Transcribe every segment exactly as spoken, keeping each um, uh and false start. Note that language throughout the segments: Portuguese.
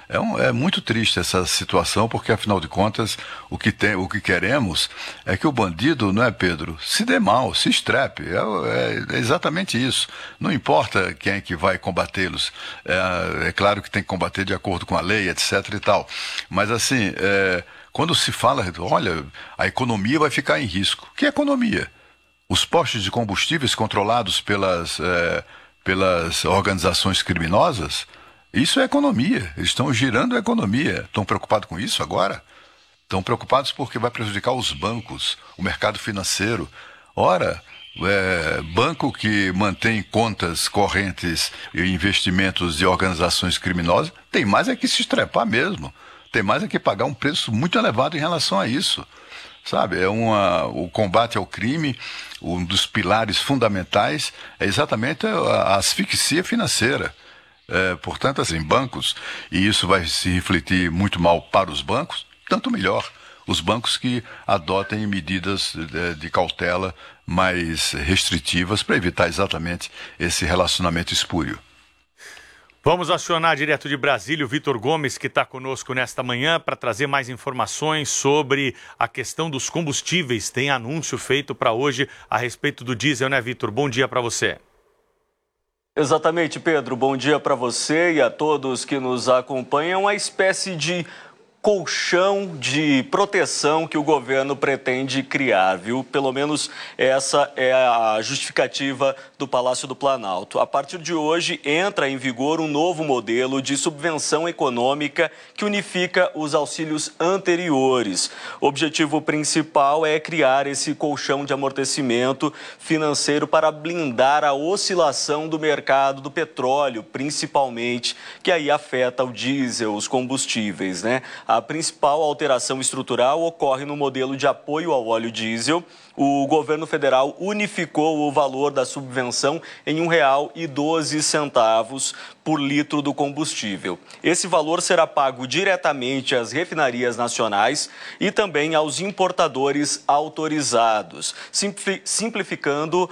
É, um, é muito triste essa situação, porque afinal de contas o que, tem, o que queremos é que o bandido, não é, Pedro, se dê mal, se estrepe. É, é, é exatamente isso. Não importa quem é que vai combatê-los. É, é claro que tem que combater de acordo com a lei, etc e tal. Mas assim, é, quando se fala, olha, a economia vai ficar em risco. Que economia? Os postos de combustíveis controlados pelas, é, pelas organizações criminosas? Isso é economia, eles estão girando a economia. Estão preocupados com isso agora? Estão preocupados porque vai prejudicar os bancos, o mercado financeiro. Ora, é, banco que mantém contas correntes e investimentos de organizações criminosas, tem mais é que se estrepar mesmo. Tem mais é que pagar um preço muito elevado em relação a isso. Sabe, é uma, o combate ao crime, um dos pilares fundamentais é exatamente a, a asfixia financeira. É, portanto, assim, bancos, e isso vai se refletir muito mal para os bancos, tanto melhor. Os bancos que adotem medidas de, de cautela mais restritivas para evitar exatamente esse relacionamento espúrio. Vamos acionar direto de Brasília o Vitor Gomes, que está conosco nesta manhã, para trazer mais informações sobre a questão dos combustíveis. Tem anúncio feito para hoje a respeito do diesel, né, Vitor? Bom dia para você. Exatamente, Pedro. Bom dia para você e a todos que nos acompanham. Uma espécie de colchão de proteção que o governo pretende criar, viu? Pelo menos essa é a justificativa do Palácio do Planalto. A partir de hoje entra em vigor um novo modelo de subvenção econômica que unifica os auxílios anteriores. O objetivo principal é criar esse colchão de amortecimento financeiro para blindar a oscilação do mercado do petróleo, principalmente, que aí afeta o diesel, os combustíveis, né? A principal alteração estrutural ocorre no modelo de apoio ao óleo diesel. O governo federal unificou o valor da subvenção em um real e doze centavos por litro do combustível. Esse valor será pago diretamente às refinarias nacionais e também aos importadores autorizados, simplificando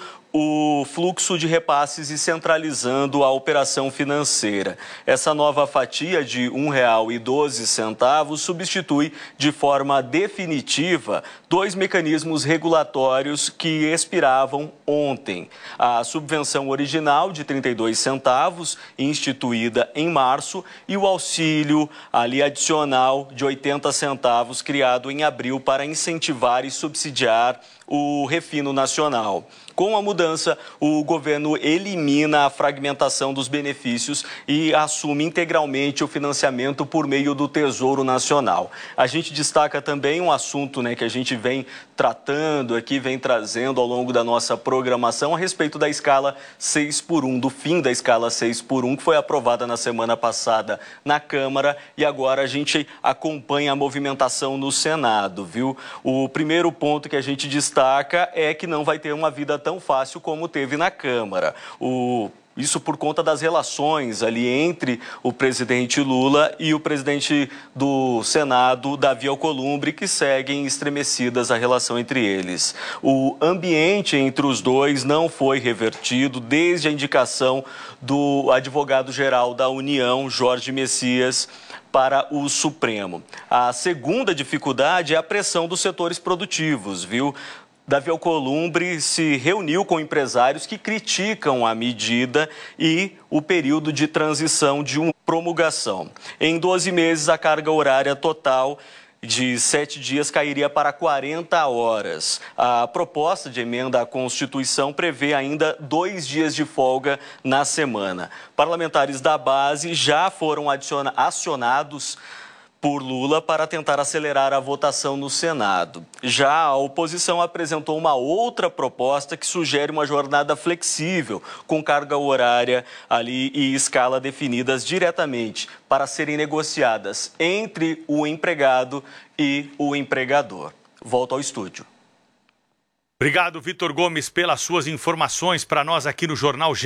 o fluxo de repasses e centralizando a operação financeira. Essa nova fatia de um real e doze centavos substitui de forma definitiva dois mecanismos regulatórios que expiravam ontem. A subvenção original de trinta e dois centavos, instituída em março, e o auxílio ali adicional de oitenta centavos, criado em abril para incentivar e subsidiar o refino nacional. Com a mudança, o governo elimina a fragmentação dos benefícios e assume integralmente o financiamento por meio do Tesouro Nacional. A gente destaca também um assunto, né, que a gente vem tratando aqui, vem trazendo ao longo da nossa programação a respeito da escala seis por um, do fim da escala seis por um, que foi aprovada na semana passada na Câmara, e agora a gente acompanha a movimentação no Senado, viu? O primeiro ponto que a gente destaca é que não vai ter uma vida tão fácil como teve na Câmara. O Isso por conta das relações ali entre o presidente Lula e o presidente do Senado, Davi Alcolumbre, que seguem estremecidas a relação entre eles. O ambiente entre os dois não foi revertido desde a indicação do advogado-geral da União, Jorge Messias, para o Supremo. A segunda dificuldade é a pressão dos setores produtivos, viu? Davi Alcolumbre se reuniu com empresários que criticam a medida e o período de transição de uma promulgação. Em doze meses, a carga horária total de sete dias cairia para quarenta horas. A proposta de emenda à Constituição prevê ainda dois dias de folga na semana. Parlamentares da base já foram acionados por Lula para tentar acelerar a votação no Senado. Já a oposição apresentou uma outra proposta que sugere uma jornada flexível, com carga horária ali e escala definidas diretamente para serem negociadas entre o empregado e o empregador. Volto ao estúdio. Obrigado, Vitor Gomes, pelas suas informações para nós aqui no Jornal G.